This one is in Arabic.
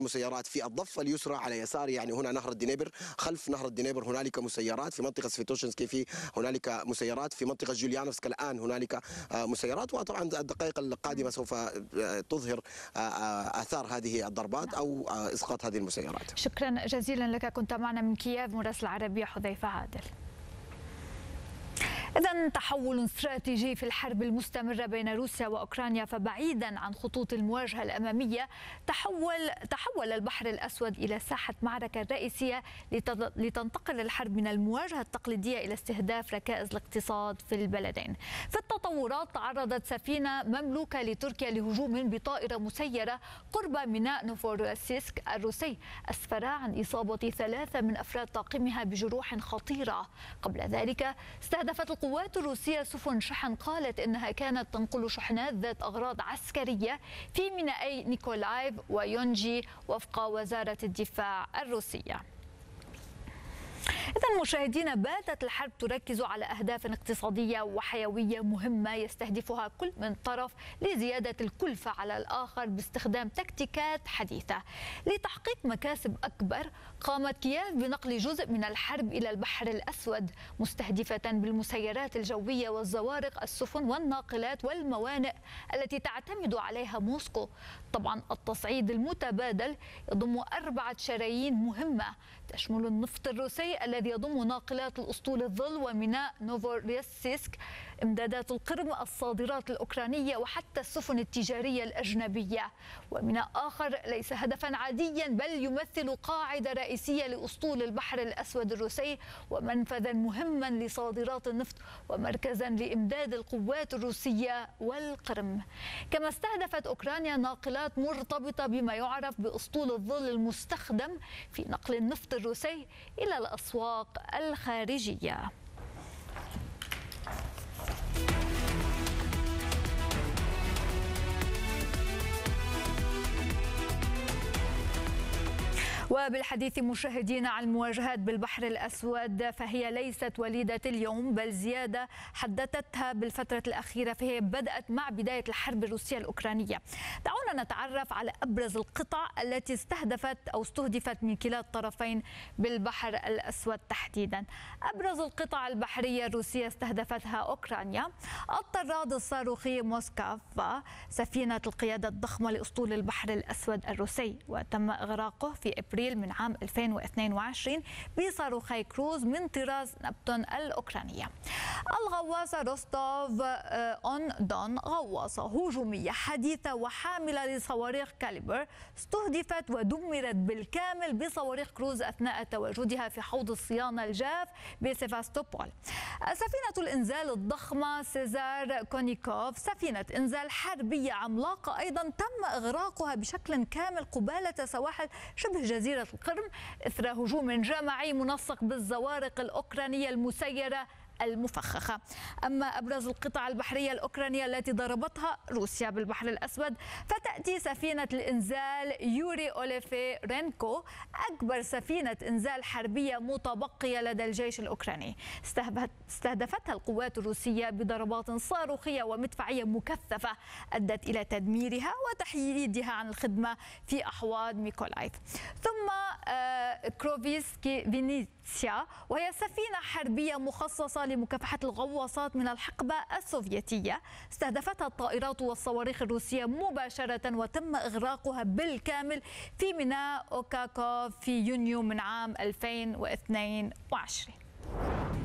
مسيرات في الضفة اليسرى على يسار، يعني هنا نهر الدنيبر، خلف نهر الدنيبر هنالك مسيرات، في منطقة سفيتوشنسكي في هنالك مسيرات، في منطقة جوليانوفسك الآن هنالك مسيرات. وطبعا الدقائق القادمة سوف تظهر آثار هذه الضربات أو إسقاط هذه المسيرات. شكرا جزيلا لك، كنت معنا من كييف مراسل العربية حذيفة عادل. إذا تحول استراتيجي في الحرب المستمرة بين روسيا وأوكرانيا، فبعيدا عن خطوط المواجهة الأمامية تحول البحر الأسود إلى ساحة معركة رئيسية لتنتقل الحرب من المواجهة التقليدية إلى استهداف ركائز الاقتصاد في البلدين. في التطورات تعرضت سفينة مملوكة لتركيا لهجوم بطائرة مسيرة قرب ميناء نوفوروسيسك الروسي، أسفر عن إصابة 3 من أفراد طاقمها بجروح خطيرة. قبل ذلك استهدفت القوات الروسية سفن شحن قالت إنها كانت تنقل شحنات ذات أغراض عسكرية في مينائي نيكولايف ويونجي وفق وزارة الدفاع الروسية. إذا مشاهدينا، باتت الحرب تركز على أهداف اقتصادية وحيوية مهمة يستهدفها كل من طرف لزيادة الكلفة على الآخر باستخدام تكتيكات حديثة. لتحقيق مكاسب أكبر قامت كييف بنقل جزء من الحرب إلى البحر الأسود، مستهدفة بالمسيرات الجوية والزوارق السفن والناقلات والموانئ التي تعتمد عليها موسكو. طبعا التصعيد المتبادل يضم 4 شرايين مهمة تشمل النفط الروسي الذي يضم ناقلات الأسطول الظل وميناء نوفوريسيسك، إمدادات القرم، الصادرات الأوكرانية وحتى السفن التجارية الأجنبية. وميناء آخر ليس هدفا عاديا بل يمثل قاعدة رئيسية لأسطول البحر الأسود الروسي ومنفذا مهما لصادرات النفط ومركزا لإمداد القوات الروسية والقرم. كما استهدفت أوكرانيا ناقلات مرتبطة بما يعرف بأسطول الظل المستخدم في نقل النفط الروسي إلى الأسواق الخارجية. وبالحديث مشاهدينا عن المواجهات بالبحر الأسود، فهي ليست وليدة اليوم بل زيادة حدثتها بالفترة الأخيرة، فهي بدأت مع بداية الحرب الروسية الأوكرانية. دعونا نتعرف على أبرز القطع التي استهدفت من كلا الطرفين بالبحر الأسود تحديدا. أبرز القطع البحرية الروسية استهدفتها أوكرانيا: الطراد الصاروخي موسكافا، سفينة القيادة الضخمة لأسطول البحر الأسود الروسي، وتم إغراقه في أبريل من عام 2022 بصاروخي كروز من طراز نبتون الأوكرانية. الغواصة روستوف أون دون، غواصة هجومية حديثة وحاملة لصواريخ كاليبر، استهدفت ودمرت بالكامل بصواريخ كروز أثناء تواجدها في حوض الصيانة الجاف بسيفاستوبول. سفينة الإنزال الضخمة سيزار كونيكوف، سفينة إنزال حربية عملاقة أيضا تم إغراقها بشكل كامل قبالة سواحل شبه جزيرة القرم إثر هجوم جماعي منسق بالزوارق الأوكرانية المسيرة المفخخة. أما أبرز القطع البحرية الأوكرانية التي ضربتها روسيا بالبحر الأسود فتأتي سفينة الإنزال يوري أوليفي رينكو، أكبر سفينة إنزال حربية متبقية لدى الجيش الأوكراني. استهدفتها القوات الروسية بضربات صاروخية ومدفعية مكثفة أدت إلى تدميرها وتحييدها عن الخدمة في أحواض ميكولايف. ثم كروفيسكي فينيتسيا، وهي سفينة حربية مخصصة لمكافحة الغواصات من الحقبة السوفيتية، استهدفتها الطائرات والصواريخ الروسية مباشرة وتم إغراقها بالكامل في ميناء أوكاكوف في يونيو من عام 2022.